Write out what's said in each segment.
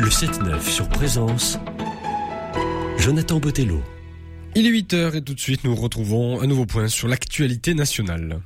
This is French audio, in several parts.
Le 7-9 sur Présence, Jonathan Botello. Il est 8h et tout de suite nous retrouvons un nouveau point sur l'actualité nationale.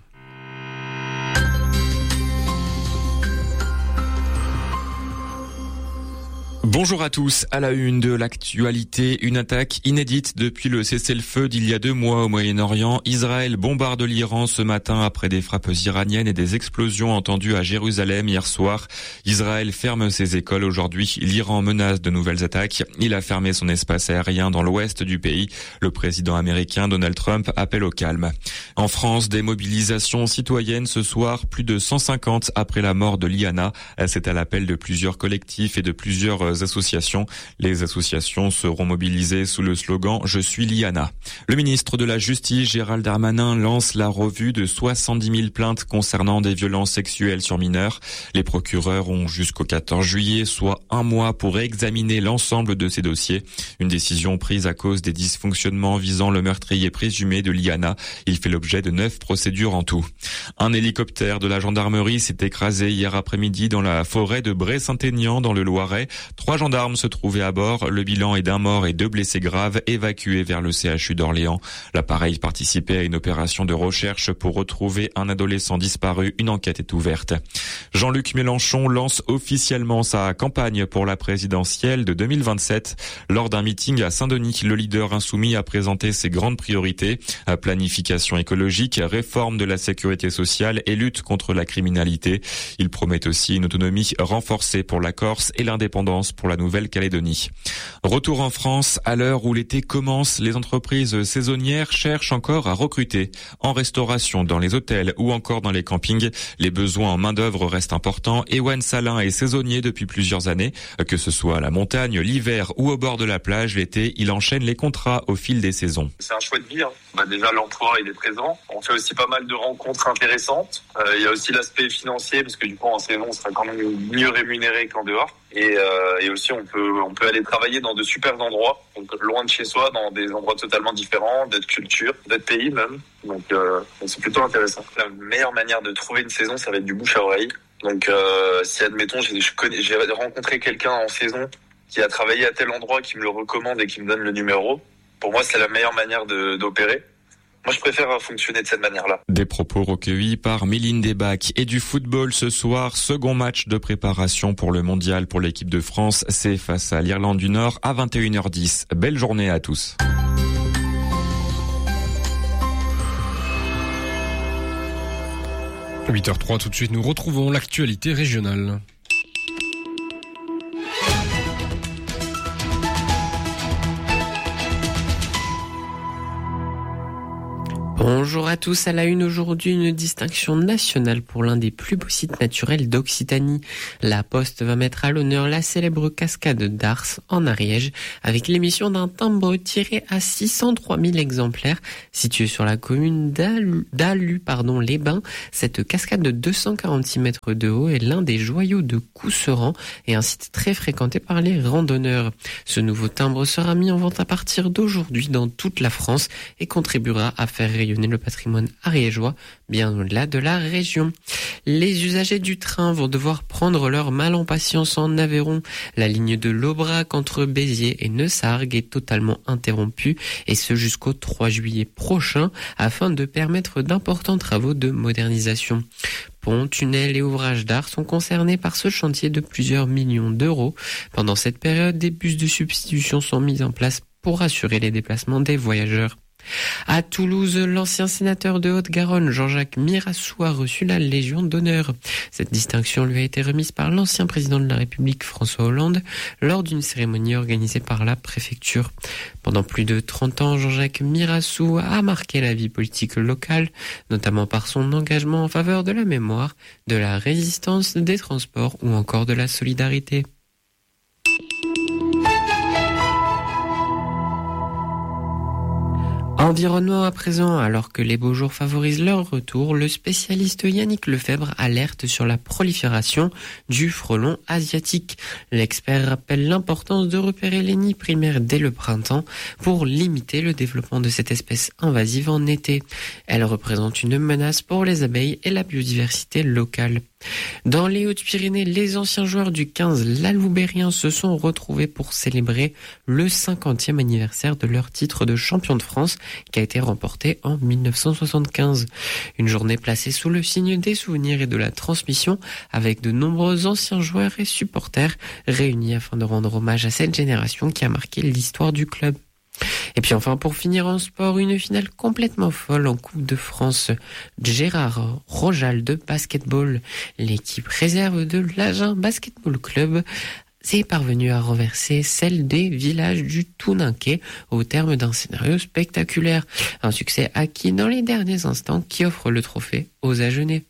Bonjour à tous. À la une de l'actualité, une attaque inédite depuis le cessez-le-feu d'il y a 2 mois au Moyen-Orient. Israël bombarde l'Iran ce matin après des frappes iraniennes et des explosions entendues à Jérusalem hier soir. Israël ferme ses écoles aujourd'hui. L'Iran menace de nouvelles attaques. Il a fermé son espace aérien dans l'ouest du pays. Le président américain Donald Trump appelle au calme. En France, des mobilisations citoyennes ce soir, plus de 150 après la mort de Liana. C'est à l'appel de plusieurs collectifs et de plusieurs associations. Les associations seront mobilisées sous le slogan « Je suis Liana ». Le ministre de la Justice, Gérald Darmanin, lance la revue de 70 000 plaintes concernant des violences sexuelles sur mineurs. Les procureurs ont jusqu'au 14 juillet, soit 1 mois pour examiner l'ensemble de ces dossiers. Une décision prise à cause des dysfonctionnements visant le meurtrier présumé de Liana. Il fait l'objet de 9 procédures en tout. Un hélicoptère de la gendarmerie s'est écrasé hier après-midi dans la forêt de Bray-Saint-Aignan dans le Loiret. 3 gendarmes se trouvaient à bord. Le bilan est d'1 mort et 2 blessés graves évacués vers le CHU d'Orléans. L'appareil participait à une opération de recherche pour retrouver un adolescent disparu. Une enquête est ouverte. Jean-Luc Mélenchon lance officiellement sa campagne pour la présidentielle de 2027. Lors d'un meeting à Saint-Denis, le leader insoumis a présenté ses grandes priorités. Planification écologique, réforme de la sécurité sociale et lutte contre la criminalité. Il promet aussi une autonomie renforcée pour la Corse et l'indépendance pour la Nouvelle-Calédonie. Retour en France, à l'heure où l'été commence, les entreprises saisonnières cherchent encore à recruter. En restauration, dans les hôtels ou encore dans les campings, les besoins en main-d'œuvre restent importants. Ewan Salin est saisonnier depuis plusieurs années. Que ce soit à la montagne, l'hiver ou au bord de la plage, l'été, il enchaîne les contrats au fil des saisons. C'est un choix de vie. Déjà, l'emploi, il est présent. On fait aussi pas mal de rencontres intéressantes. Il y a aussi l'aspect financier, parce que du coup, en saison, on sera quand même mieux rémunéré qu'en dehors. Et aussi, on peut aller travailler dans de super endroits, donc loin de chez soi, dans des endroits totalement différents, d'autres cultures, d'autres pays même. Donc c'est plutôt intéressant. La meilleure manière de trouver une saison, ça va être du bouche à oreille. Donc si admettons, j'ai rencontré quelqu'un en saison qui a travaillé à tel endroit, qui me le recommande et qui me donne le numéro, pour moi, c'est la meilleure manière d'opérer. Moi, je préfère fonctionner de cette manière-là. Des propos recueillis par Méline Desbacs. Et du football ce soir, second match de préparation pour le mondial pour l'équipe de France. C'est face à l'Irlande du Nord à 21h10. Belle journée à tous. À 8h03, tout de suite, nous retrouvons l'actualité régionale. Bonjour à tous, à la une aujourd'hui, une distinction nationale pour l'un des plus beaux sites naturels d'Occitanie. La Poste va mettre à l'honneur la célèbre cascade d'Ars en Ariège avec l'émission d'un timbre tiré à 603 000 exemplaires. Située sur la commune les Bains, cette cascade de 246 mètres de haut est l'un des joyaux de Cousseran et un site très fréquenté par les randonneurs. Ce nouveau timbre sera mis en vente à partir d'aujourd'hui dans toute la France et contribuera à faire rayonner le patrimoine ariégeois bien au-delà de la région. Les usagers du train vont devoir prendre leur mal en patience en Aveyron. La ligne de l'Aubrac entre Béziers et Neussargues est totalement interrompue et ce jusqu'au 3 juillet prochain afin de permettre d'importants travaux de modernisation. Ponts, tunnels et ouvrages d'art sont concernés par ce chantier de plusieurs millions d'euros. Pendant cette période, des bus de substitution sont mis en place pour assurer les déplacements des voyageurs. À Toulouse, l'ancien sénateur de Haute-Garonne, Jean-Jacques Mirassou, a reçu la Légion d'honneur. Cette distinction lui a été remise par l'ancien président de la République, François Hollande, lors d'une cérémonie organisée par la préfecture. Pendant plus de 30 ans, Jean-Jacques Mirassou a marqué la vie politique locale, notamment par son engagement en faveur de la mémoire, de la résistance, des transports ou encore de la solidarité. Environnement à présent, alors que les beaux jours favorisent leur retour, le spécialiste Yannick Lefebvre alerte sur la prolifération du frelon asiatique. L'expert rappelle l'importance de repérer les nids primaires dès le printemps pour limiter le développement de cette espèce invasive en été. Elle représente une menace pour les abeilles et la biodiversité locale. Dans les Hautes-Pyrénées, les anciens joueurs du 15 Laloubérien se sont retrouvés pour célébrer le 50e anniversaire de leur titre de champion de France qui a été remporté en 1975. Une journée placée sous le signe des souvenirs et de la transmission avec de nombreux anciens joueurs et supporters réunis afin de rendre hommage à cette génération qui a marqué l'histoire du club. Et puis enfin, pour finir en sport, une finale complètement folle en Coupe de France. Gérard Rojal de basketball, l'équipe réserve de l'Agen Basketball Club, s'est parvenue à renverser celle des villages du Touninquet au terme d'un scénario spectaculaire. Un succès acquis dans les derniers instants qui offre le trophée aux Agenais.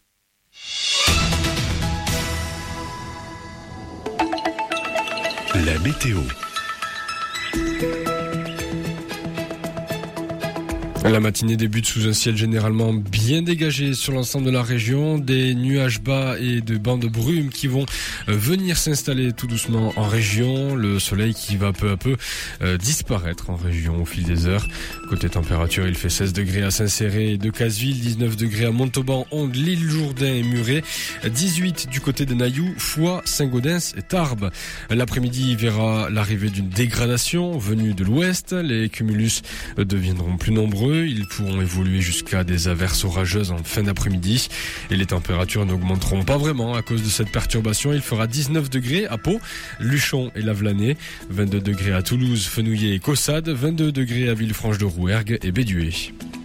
La météo. La matinée débute sous un ciel généralement bien dégagé sur l'ensemble de la région. Des nuages bas et de bancs de brume qui vont venir s'installer tout doucement en région. Le soleil qui va peu à peu disparaître en région au fil des heures. Côté température, il fait 16 degrés à Saint-Céré et de Casseville, 19 degrés à Montauban, Onde, l'île Jourdain et Muret, 18 du côté de Nailloux, Foix, Saint-Gaudens et Tarbes. L'après-midi verra l'arrivée d'une dégradation venue de l'ouest. Les cumulus deviendront plus nombreux. Ils pourront évoluer jusqu'à des averses orageuses en fin d'après-midi et les températures n'augmenteront pas vraiment à cause de cette perturbation. Il fera 19 degrés à Pau, Luchon et Lavelanet, 22 degrés à Toulouse, Fenouillet et Caussade, 22 degrés à Villefranche-de-Rouergue et Béduet.